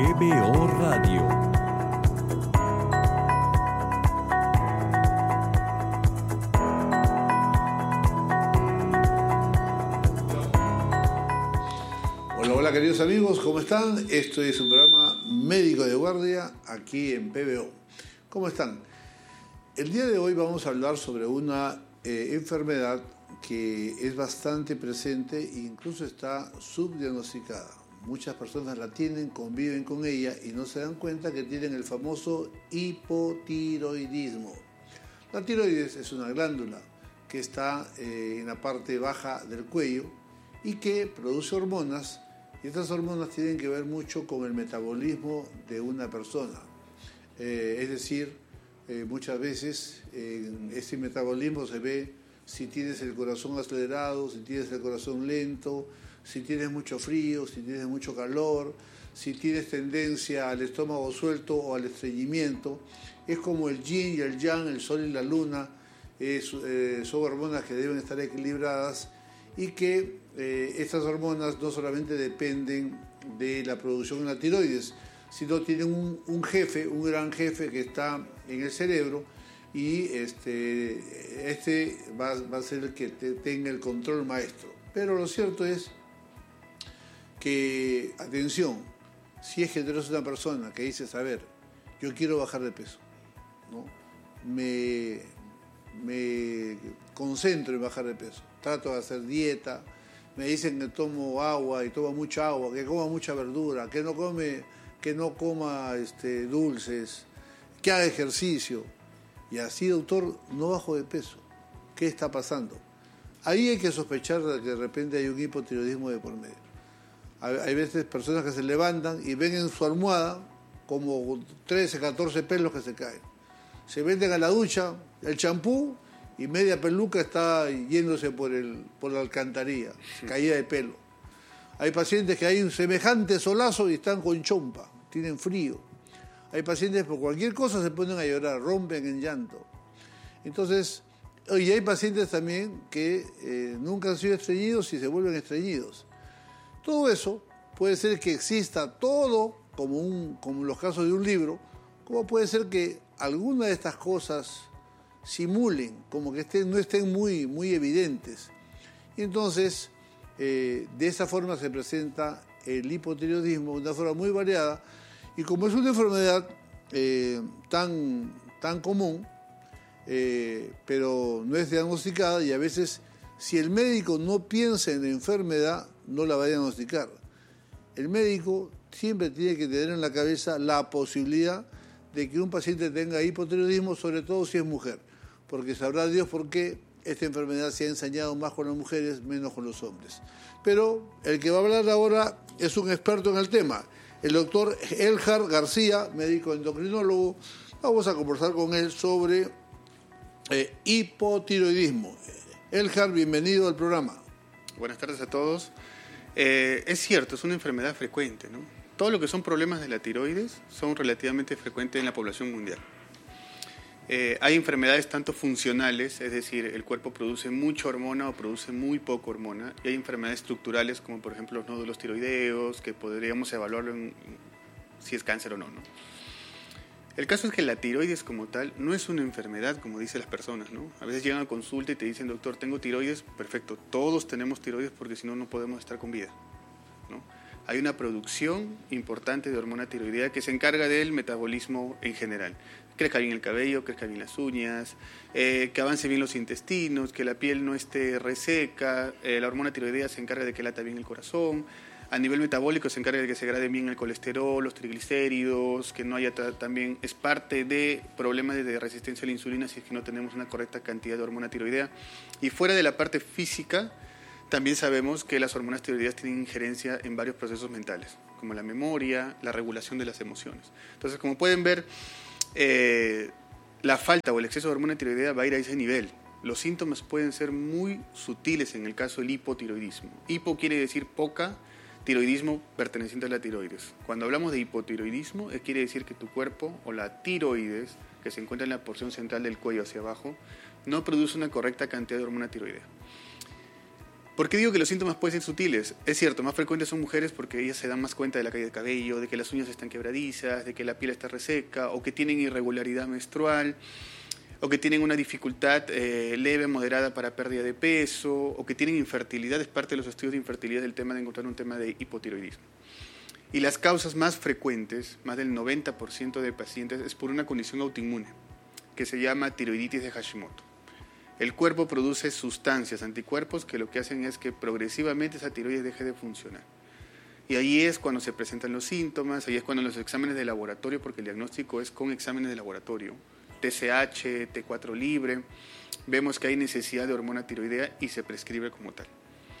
PBO Radio. Hola queridos amigos, ¿cómo están? Esto es un programa médico de guardia aquí en PBO. ¿Cómo están? El día de hoy vamos a hablar sobre una enfermedad que es bastante presente e incluso está subdiagnosticada. Muchas personas la tienen, conviven con ella y no se dan cuenta que tienen el famoso hipotiroidismo. La tiroides es una glándula que está en la parte baja del cuello y que produce hormonas. Y estas hormonas tienen que ver mucho con el metabolismo de una persona. Es decir, muchas veces en ese metabolismo se ve si tienes el corazón acelerado, si tienes el corazón lento, si tienes mucho frío, si tienes mucho calor, si tienes tendencia al estómago suelto o al estreñimiento. Es como el yin y el yang, el sol y la luna, son hormonas que deben estar equilibradas y que estas hormonas no solamente dependen de la producción de la tiroides, sino tienen un jefe, un gran jefe que está en el cerebro y este va a ser el que tenga el control maestro. Pero lo cierto es que, atención, si es que tú eres una persona que dices, a ver, yo quiero bajar de peso, ¿no? Me concentro en bajar de peso, trato de hacer dieta, me dicen que tomo agua y tomo mucha agua, que coma mucha verdura, que no coma dulces, que haga ejercicio. Y así, doctor, no bajo de peso. ¿Qué está pasando? Ahí hay que sospechar de que de repente hay un hipotiroidismo de por medio. Hay veces personas que se levantan y ven en su almohada como 13, 14 pelos que se caen. Se meten a la ducha, el champú y media peluca está yéndose por la alcantarilla, caída de pelo. Hay pacientes que hay un semejante solazo y están con chompa, tienen frío. Hay pacientes que por cualquier cosa se ponen a llorar, rompen en llanto. Entonces, y hay pacientes también que nunca han sido estreñidos y se vuelven estreñidos. Todo eso puede ser que exista todo como los casos de un libro, como puede ser que alguna de estas cosas simulen, como que no estén muy, muy evidentes. Y entonces, de esa forma se presenta el hipotiroidismo de una forma muy variada. Y como es una enfermedad tan común, pero no es diagnosticada, y a veces si el médico no piensa en la enfermedad, no la va a diagnosticar. El médico siempre tiene que tener en la cabeza la posibilidad de que un paciente tenga hipotiroidismo, sobre todo si es mujer, porque sabrá Dios por qué esta enfermedad se ha ensañado más con las mujeres, menos con los hombres. Pero el que va a hablar ahora es un experto en el tema, el doctor Elhar García, médico endocrinólogo. Vamos a conversar con él sobre hipotiroidismo. Elhar, bienvenido al programa. Buenas tardes a todos. Es cierto, es una enfermedad frecuente, ¿no? Todo lo que son problemas de la tiroides son relativamente frecuentes en la población mundial. Hay enfermedades tanto funcionales, es decir, el cuerpo produce mucha hormona o produce muy poca hormona, y hay enfermedades estructurales como por ejemplo los nódulos tiroideos, que podríamos evaluarlo si es cáncer o no. El caso es que la tiroides como tal no es una enfermedad como dicen las personas, ¿no? A veces llegan a consulta y te dicen, doctor, tengo tiroides. Perfecto, todos tenemos tiroides porque si no, no podemos estar con vida, ¿no? Hay una producción importante de hormona tiroidea que se encarga del metabolismo en general. Crezca bien el cabello, crezca bien las uñas, que avance bien los intestinos, que la piel no esté reseca. La hormona tiroidea se encarga de que lata bien el corazón. A nivel metabólico se encarga de que se grade bien el colesterol, los triglicéridos, que no haya también, es parte de problemas de resistencia a la insulina si es que no tenemos una correcta cantidad de hormona tiroidea. Y fuera de la parte física, también sabemos que las hormonas tiroideas tienen injerencia en varios procesos mentales, como la memoria, la regulación de las emociones. Entonces, como pueden ver, la falta o el exceso de hormona tiroidea va a ir a ese nivel. Los síntomas pueden ser muy sutiles en el caso del hipotiroidismo. Hipo quiere decir poca, tiroidismo perteneciente a la tiroides. Cuando hablamos de hipotiroidismo, quiere decir que tu cuerpo o la tiroides, que se encuentra en la porción central del cuello hacia abajo, no produce una correcta cantidad de hormona tiroidea. ¿Por qué digo que los síntomas pueden ser sutiles? Es cierto, más frecuentes son mujeres porque ellas se dan más cuenta de la caída de cabello, de que las uñas están quebradizas, de que la piel está reseca, o que tienen irregularidad menstrual, o que tienen una dificultad leve, moderada para pérdida de peso, o que tienen infertilidad. Es parte de los estudios de infertilidad del tema de encontrar un tema de hipotiroidismo. Y las causas más frecuentes, más del 90% de pacientes, es por una condición autoinmune, que se llama tiroiditis de Hashimoto. El cuerpo produce sustancias, anticuerpos, que lo que hacen es que progresivamente esa tiroides deje de funcionar. Y ahí es cuando se presentan los síntomas, ahí es cuando los exámenes de laboratorio, porque el diagnóstico es con exámenes de laboratorio, TSH, T4 libre, vemos que hay necesidad de hormona tiroidea y se prescribe como tal.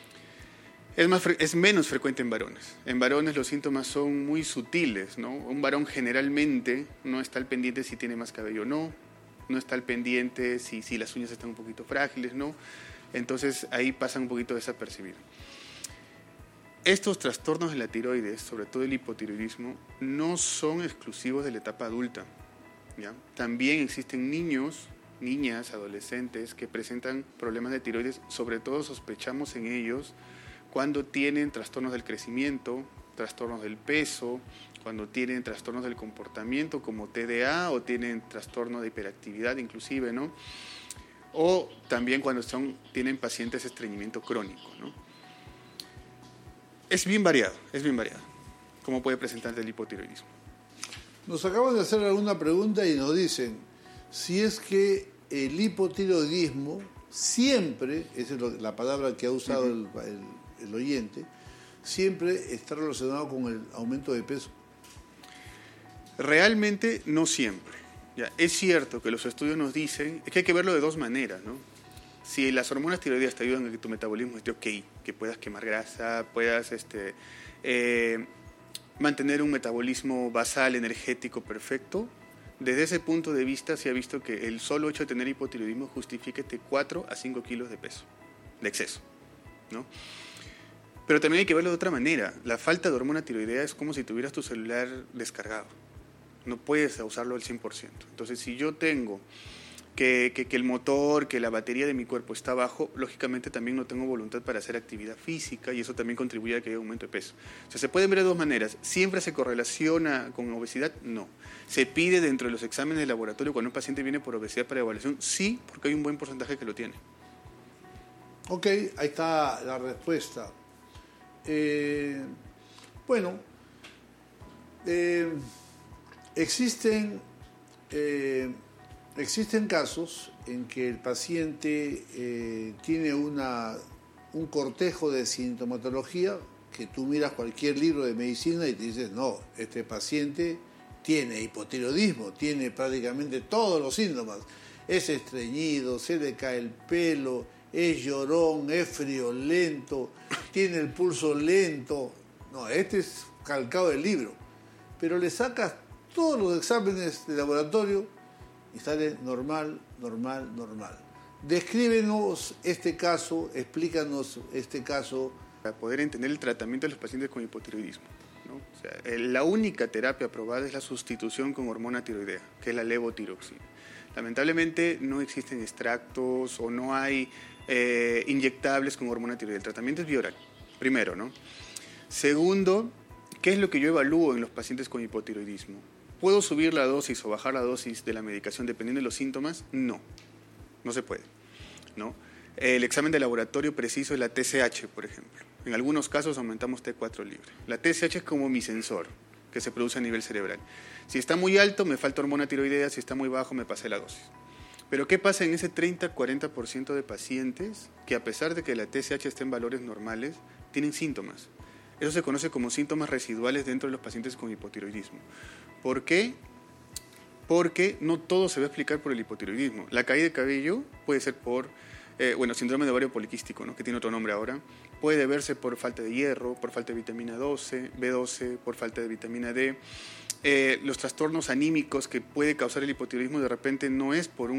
Es menos frecuente en varones. En varones los síntomas son muy sutiles, ¿no? Un varón generalmente no está al pendiente si tiene más cabello o no está al pendiente si las uñas están un poquito frágiles, ¿no? Entonces ahí pasan un poquito desapercibidos. Estos trastornos de la tiroides, sobre todo el hipotiroidismo, no son exclusivos de la etapa adulta, ¿ya? También existen niños, niñas, adolescentes que presentan problemas de tiroides, sobre todo sospechamos en ellos cuando tienen trastornos del crecimiento, trastornos del peso, cuando tienen trastornos del comportamiento como TDA o tienen trastorno de hiperactividad inclusive, ¿no? O también cuando tienen pacientes de estreñimiento crónico, ¿no? Es bien variado, cómo puede presentarse el hipotiroidismo. Nos acaban de hacer alguna pregunta y nos dicen si es que el hipotiroidismo siempre, esa es la palabra que ha usado el oyente, siempre está relacionado con el aumento de peso. Realmente no siempre. Ya, es cierto que los estudios nos dicen, es que hay que verlo de dos maneras, ¿no? Si las hormonas tiroideas te ayudan a que tu metabolismo esté ok, que puedas quemar grasa, puedas mantener un metabolismo basal energético perfecto, desde ese punto de vista se ha visto que el solo hecho de tener hipotiroidismo justifica 4 a 5 kilos de peso, de exceso, ¿no? Pero también hay que verlo de otra manera. La falta de hormona tiroidea es como si tuvieras tu celular descargado. No puedes usarlo al 100%. Entonces, si yo tengo que el motor, que la batería de mi cuerpo está bajo, lógicamente también no tengo voluntad para hacer actividad física y eso también contribuye a que haya aumento de peso. O sea, se pueden ver de dos maneras. ¿Siempre se correlaciona con obesidad? No. ¿Se pide dentro de los exámenes de laboratorio cuando un paciente viene por obesidad para evaluación? Sí, porque hay un buen porcentaje que lo tiene. Ok, ahí está la respuesta. Existen casos en que el paciente tiene un cortejo de sintomatología que tú miras cualquier libro de medicina y te dices, no, este paciente tiene hipotiroidismo, tiene prácticamente todos los síntomas. Es estreñido, se le cae el pelo, es llorón, es friolento, tiene el pulso lento. No, este es calcado del libro. Pero le sacas todos los exámenes de laboratorio y sale normal. Descríbenos este caso, explícanos este caso. Para poder entender el tratamiento de los pacientes con hipotiroidismo, ¿no? O sea, la única terapia aprobada es la sustitución con hormona tiroidea, que es la levotiroxina. Lamentablemente no existen extractos o no hay inyectables con hormona tiroidea. El tratamiento es bioral, primero, ¿no? Segundo, ¿qué es lo que yo evalúo en los pacientes con hipotiroidismo? ¿Puedo subir la dosis o bajar la dosis de la medicación dependiendo de los síntomas? No se puede, ¿no? El examen de laboratorio preciso es la TSH, por ejemplo. En algunos casos aumentamos T4 libre. La TSH es como mi sensor que se produce a nivel cerebral. Si está muy alto, me falta hormona tiroidea, si está muy bajo, me pasé la dosis. Pero ¿qué pasa en ese 30-40% de pacientes que a pesar de que la TSH esté en valores normales, tienen síntomas? Eso se conoce como síntomas residuales dentro de los pacientes con hipotiroidismo. ¿Por qué? Porque no todo se va a explicar por el hipotiroidismo. La caída de cabello puede ser por síndrome de ovario poliquístico, ¿no? Que tiene otro nombre ahora. Puede deberse por falta de hierro, por falta de vitamina B12, por falta de vitamina D. Los trastornos anímicos que puede causar el hipotiroidismo de repente no es por un